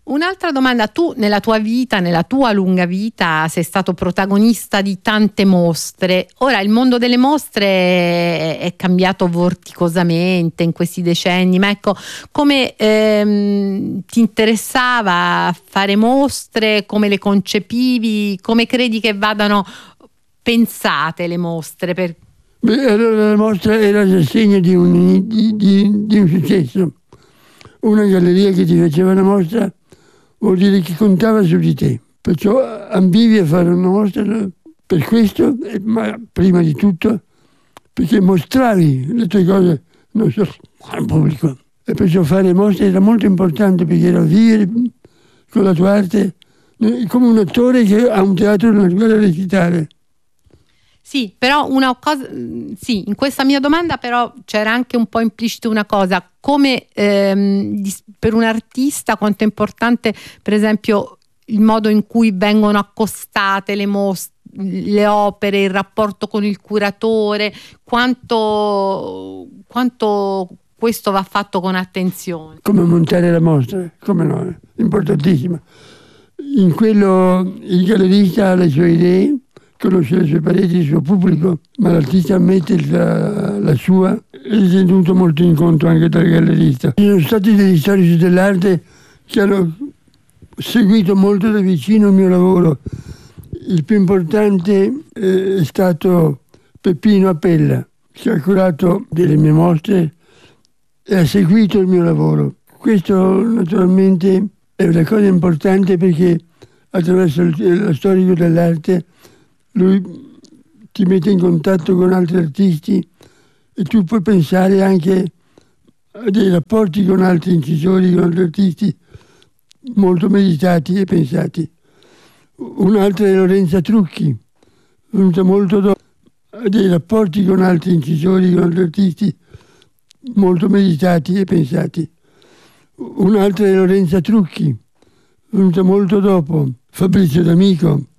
Un'altra domanda: tu nella tua vita, nella tua lunga vita, sei stato protagonista di tante mostre. Ora il mondo delle mostre è cambiato vorticosamente in questi decenni, ma ecco, come ti interessava fare mostre, come le concepivi, come credi che vadano pensate le mostre? Allora la mostra era il segno di un successo. Una galleria che ti faceva una mostra vuol dire che contava su di te. Perciò ambivi a fare una mostra per questo, ma prima di tutto perché mostravi le tue cose non solo al pubblico. E perciò fare mostre era molto importante, perché era vivere con la tua arte come un attore che ha un teatro nella quale recitare. Sì, però in questa mia domanda però c'era anche un po' implicito una cosa, come per un artista quanto è importante per esempio il modo in cui vengono accostate le mostre, le opere, il rapporto con il curatore, quanto questo va fatto con attenzione. Come montare la mostra, come no, importantissimo. In quello il gallerista ha le sue idee, conosce le sue pareti, il suo pubblico, ma l'artista mette la sua e è tenuto molto in conto anche dal gallerista. Ci sono stati degli storici dell'arte che hanno seguito molto da vicino il mio lavoro. Il più importante è stato Peppino Appella, che ha curato delle mie mostre e ha seguito il mio lavoro. Questo naturalmente è una cosa importante, perché attraverso lo storico dell'arte lui ti mette in contatto con altri artisti e tu puoi pensare anche a dei rapporti con altri incisori, con altri artisti molto meditati e pensati. Un'altra è Lorenza Trucchi, venuta molto dopo, a dei rapporti con altri incisori, con altri artisti molto meditati e pensati. Un'altra è Lorenza Trucchi, venuta molto dopo, Fabrizio D'Amico,